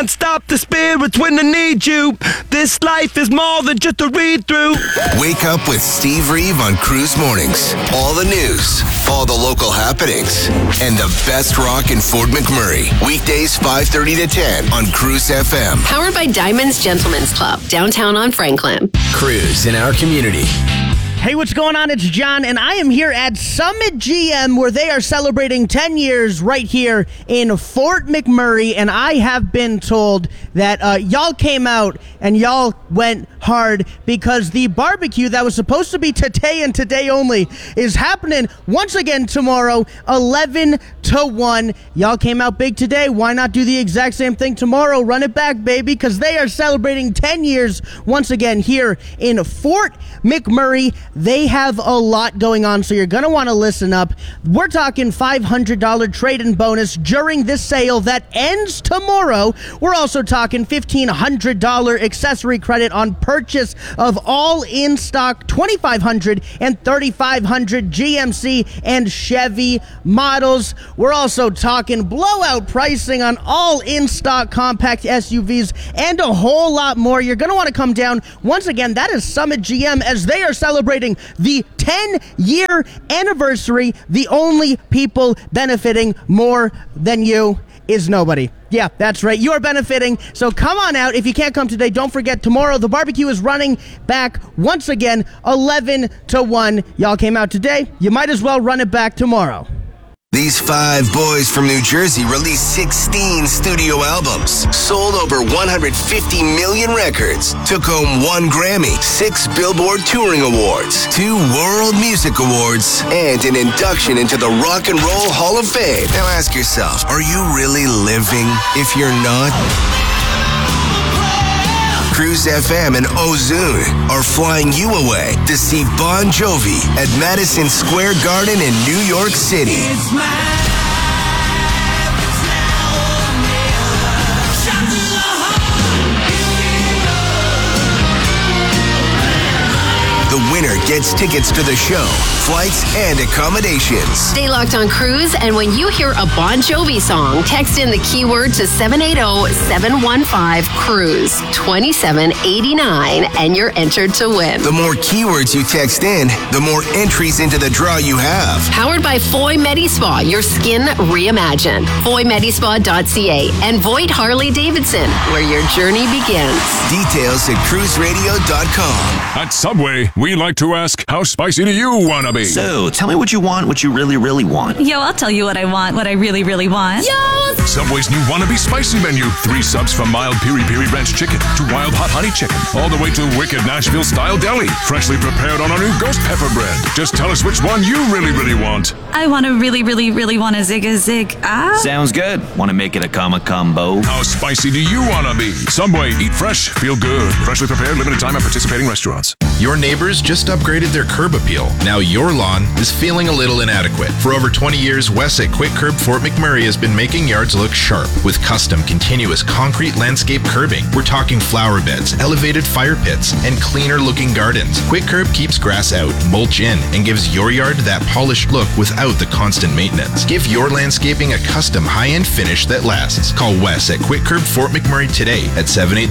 can't stop the spirits when I need you. This life is more than just a read-through. Wake up with Steve Reeve on Cruise Mornings. All the news, all the local happenings, and the best rock in Fort McMurray. Weekdays 5:30 to 10 on Cruise FM. Powered by Diamonds Gentlemen's Club, downtown on Franklin. Cruise in our community. Hey, what's going on? It's John, and I am here at Summit GM, where they are celebrating 10 years right here in Fort McMurray, and I have been told that y'all came out and y'all went hard because the barbecue that was supposed to be today and today only is happening once again tomorrow, 11 to 1. Y'all came out big today. Why not do the exact same thing tomorrow? Run it back, baby, because they are celebrating 10 years once again here in Fort McMurray. They have a lot going on, so you're going to want to listen up. We're talking $500 trade-in bonus during this sale that ends tomorrow. We're also talking $1,500 accessory credit on purchase of all in-stock 2,500 and 3,500 GMC and Chevy models. We're also talking blowout pricing on all in-stock compact SUVs and a whole lot more. You're going to want to come down. Once again, that is Summit GM as they are celebrating the 10-year anniversary. The only people benefiting more than you is nobody. Yeah, that's right. You are benefiting. So come on out. If you can't come today, don't forget tomorrow the barbecue is running back once again, 11 to 1. Y'all came out today. You might as well run it back tomorrow. These 5 boys from New Jersey released 16 studio albums, sold over 150 million records, took home 1 Grammy, 6 Billboard Touring Awards, 2 World Music Awards, and an induction into the Rock and Roll Hall of Fame. Now ask yourself, are you really living if you're not? Cruise FM and Ozune are flying you away to see Bon Jovi at Madison Square Garden in New York City. The winner gets tickets to the show, flights, and accommodations. Stay locked on Cruise, and when you hear a Bon Jovi song, text in the keyword to 780-715-CRUISE 2789, and you're entered to win. The more keywords you text in, the more entries into the draw you have. Powered by Foy Medi-Spa, your skin reimagined. FoyMedispa.ca and Voigt Harley-Davidson, where your journey begins. Details at cruiseradio.com. At Subway, we like to ask, how spicy do you want to be? So, tell me what you want, what you really, really want. Yo, I'll tell you what I want, what I really, really want. Yo! Subway's new Wannabe Spicy menu. 3 subs from mild piri-piri ranch chicken to wild hot honey chicken, all the way to wicked Nashville-style deli, freshly prepared on our new ghost pepper bread. Just tell us which one you really, really want. I want to really, really, really want a zig. Sounds good. Want to make it a combo? How spicy do you want to be? Subway, eat fresh, feel good. Freshly prepared, limited time at participating restaurants. Your neighbors just upgraded their curb appeal. Now your lawn is feeling a little inadequate. For over 20 years, Wes at Quick Curb Fort McMurray has been making yards look sharp with custom, continuous concrete landscape curbing. We're talking flower beds, elevated fire pits, and cleaner looking gardens. Quick Curb keeps grass out, mulch in, and gives your yard that polished look without the constant maintenance. Give your landscaping a custom high-end finish that lasts. Call Wes at Quick Curb Fort McMurray today at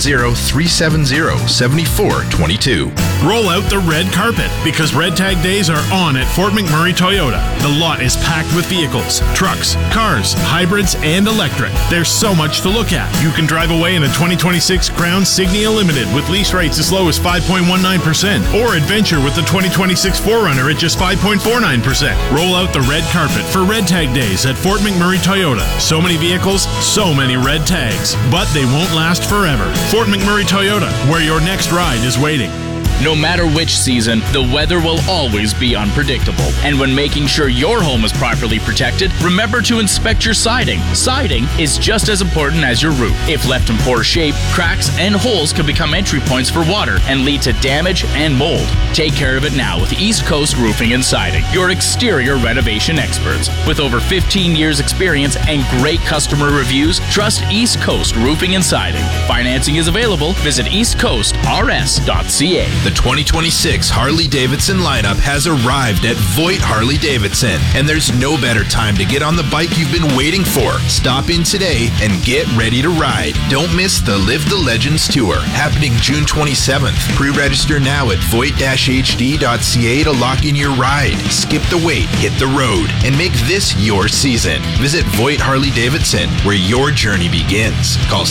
780-370-7422. Roll out the red carpet because Red Tag Days are on at Fort McMurray Toyota. The lot is packed with vehicles, trucks, cars, hybrids, and electric. There's so much to look at. You can drive away in a 2026 Crown Signia Limited with lease rates as low as 5.19%, or adventure with the 2026 4Runner at just 5.49%. Roll out the red carpet for Red Tag Days at Fort McMurray Toyota. So many vehicles, so many red tags, but they won't last forever. Fort McMurray Toyota, where your next ride is waiting. No matter which season, the weather will always be unpredictable. And when making sure your home is properly protected, remember to inspect your siding. Siding is just as important as your roof. If left in poor shape, cracks and holes can become entry points for water and lead to damage and mold. Take care of it now with East Coast Roofing and Siding, your exterior renovation experts. With over 15 years experience and great customer reviews, trust East Coast Roofing and Siding. Financing is available. Visit eastcoastrs.ca. The 2026 Harley-Davidson lineup has arrived at Voigt Harley-Davidson, and there's no better time to get on the bike you've been waiting for. Stop in today and get ready to ride. Don't miss the Live the Legends Tour, happening June 27th. Pre-register now at voigt-hd.ca to lock in your ride. Skip the wait, hit the road, and make this your season. Visit Voigt Harley-Davidson, where your journey begins. Call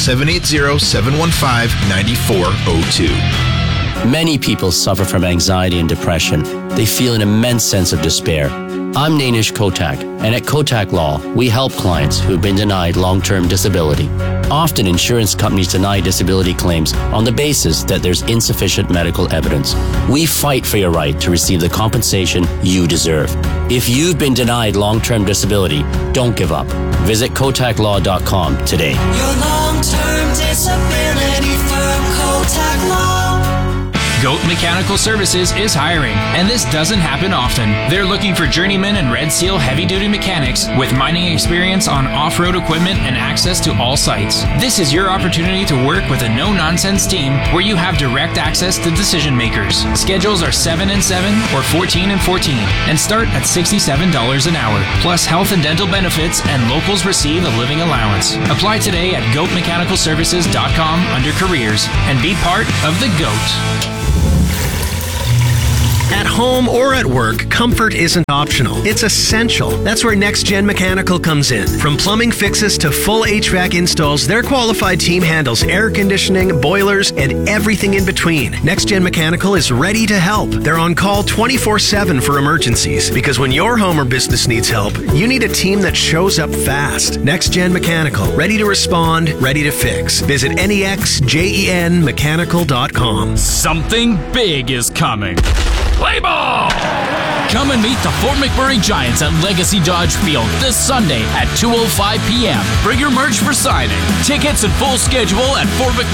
780-715-9402. Many people suffer from anxiety and depression. They feel an immense sense of despair. I'm Nainish Kotak, and at Kotak Law, we help clients who've been denied long-term disability. Often, insurance companies deny disability claims on the basis that there's insufficient medical evidence. We fight for your right to receive the compensation you deserve. If you've been denied long-term disability, don't give up. Visit KotakLaw.com today. Your long-term disability firm, Kotak Law. GOAT Mechanical Services is hiring, and this doesn't happen often. They're looking for journeymen and Red Seal heavy-duty mechanics with mining experience on off-road equipment and access to all sites. This is your opportunity to work with a no-nonsense team where you have direct access to decision makers. Schedules are 7 and 7 or 14 and 14 and start at $67 an hour, plus health and dental benefits, and locals receive a living allowance. Apply today at goatmechanicalservices.com under careers and be part of the GOAT. At home or at work, comfort isn't optional. It's essential. That's where Next Gen Mechanical comes in. From plumbing fixes to full HVAC installs, their qualified team handles air conditioning, boilers, and everything in between. Next Gen Mechanical is ready to help. They're on call 24/7 for emergencies, because when your home or business needs help, you need a team that shows up fast. Next Gen Mechanical, ready to respond, ready to fix. Visit nexgenmechanical.com. Something big is coming. Play ball! Come and meet the Fort McMurray Giants at Legacy Dodge Field this Sunday at 2:05 p.m. Bring your merch for signing. Tickets and full schedule at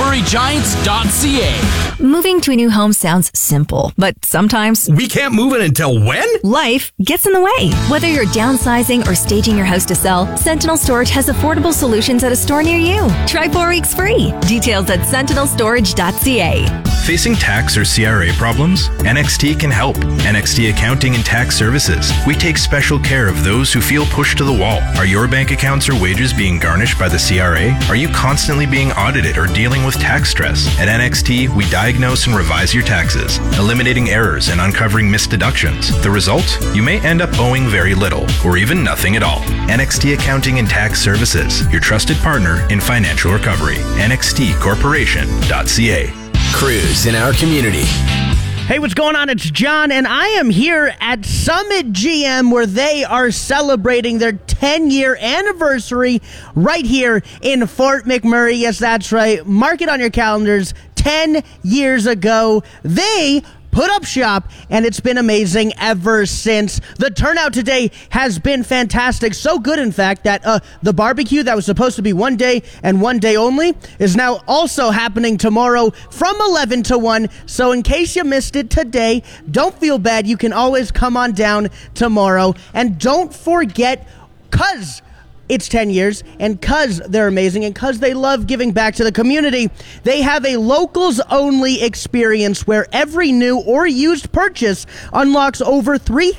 fortmcmurraygiants.ca. Moving to a new home sounds simple, but sometimes we can't move it until when? Life gets in the way. Whether you're downsizing or staging your house to sell, Sentinel Storage has affordable solutions at a store near you. Try 4 weeks free. Details at sentinelstorage.ca. Facing tax or CRA problems? NXT can help. NXT Accounting and Tax Services. We take special care of those who feel pushed to the wall. Are your bank accounts or wages being garnished by the CRA? Are you constantly being audited or dealing with tax stress? At NXT, we diagnose and revise your taxes, eliminating errors and uncovering missed deductions. The result? You may end up owing very little, or even nothing at all. NXT Accounting and Tax Services, your trusted partner in financial recovery. NXTcorporation.ca. Cruise in our community. Hey, what's going on? It's John, and I am here at Summit GM, where they are celebrating their 10-year anniversary right here in Fort McMurray. Yes, that's right. Mark it on your calendars. 10 years ago, they put up shop, and it's been amazing ever since. The turnout today has been fantastic. So good, in fact, that the barbecue that was supposed to be one day and one day only is now also happening tomorrow from 11 to 1. So in case you missed it today, don't feel bad. You can always come on down tomorrow. And don't forget, because it's 10 years, and because they're amazing, and because they love giving back to the community, they have a locals-only experience where every new or used purchase unlocks over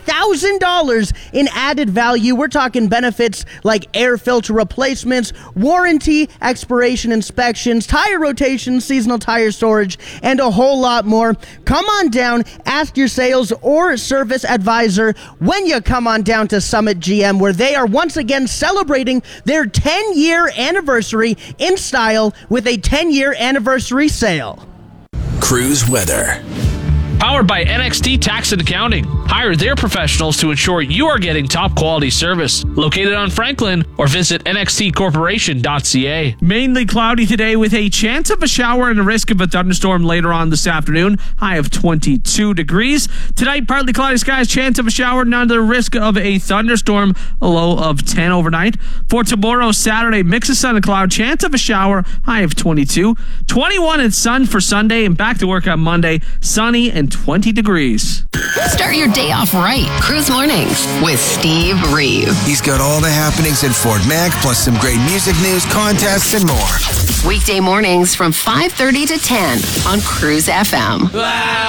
$3,000 in added value. We're talking benefits like air filter replacements, warranty, expiration inspections, tire rotations, seasonal tire storage, and a whole lot more. Come on down, ask your sales or service advisor when you come on down to Summit GM, where they are once again celebrating their 10-year anniversary in style with a 10-year anniversary sale. Cruise weather. Powered by NXT Tax and Accounting. Hire their professionals to ensure you are getting top quality service. Located on Franklin, or visit nxtcorporation.ca. Mainly cloudy today with a chance of a shower and a risk of a thunderstorm later on this afternoon. High of 22 degrees. Tonight, partly cloudy skies, chance of a shower, none the risk of a thunderstorm. A low of 10 overnight. For tomorrow, Saturday, mix of sun and cloud, chance of a shower, high of 22. 21 and sun for Sunday, and back to work on Monday, sunny and 20 degrees. Start your day off right. Cruise Mornings with Steve Reeve. He's got all the happenings in Fort Mac, plus some great music news, contests, and more. Weekday mornings from 5:30 to 10 on Cruise FM.